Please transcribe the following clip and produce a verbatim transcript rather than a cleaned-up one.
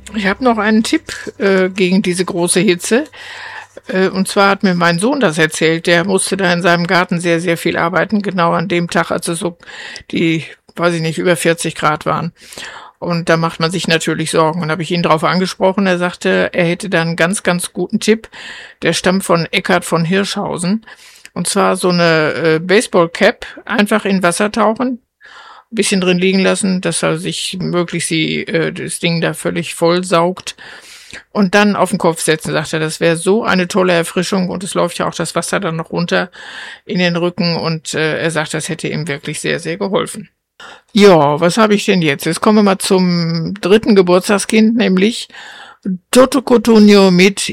Ich habe noch einen Tipp äh, gegen diese große Hitze. Äh, und zwar hat mir mein Sohn das erzählt. Der musste da in seinem Garten sehr, sehr viel arbeiten. Genau an dem Tag, als es so die, weiß ich nicht, über vierzig Grad waren. Und da macht man sich natürlich Sorgen. Und habe ich ihn darauf angesprochen. Er sagte, er hätte da einen ganz, ganz guten Tipp. Der stammt von Eckhard von Hirschhausen. Und zwar so eine äh, Baseball-Cap einfach in Wasser tauchen, ein bisschen drin liegen lassen, dass er sich möglichst die, äh, das Ding da völlig voll saugt. Und dann auf den Kopf setzen, sagt er. Das wäre so eine tolle Erfrischung. Und es läuft ja auch das Wasser dann noch runter in den Rücken. Und äh, er sagt, das hätte ihm wirklich sehr, sehr geholfen. Ja, was habe ich denn jetzt? Jetzt kommen wir mal zum dritten Geburtstagskind, nämlich Toto Cotugno mit